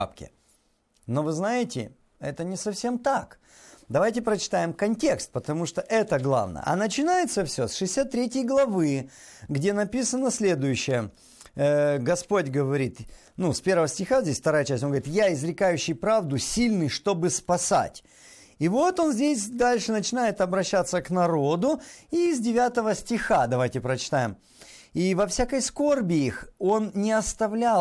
бабки. Но вы знаете, это не совсем так. Давайте прочитаем контекст, потому что это главное. А начинается все с 63 главы, где написано следующее. Господь говорит, с 1 стиха, здесь вторая часть, он говорит: «Я, изрекающий правду, сильный, чтобы спасать». И вот он здесь дальше начинает обращаться к народу. И с 9 стиха давайте прочитаем. «И во всякой скорби их он не оставлял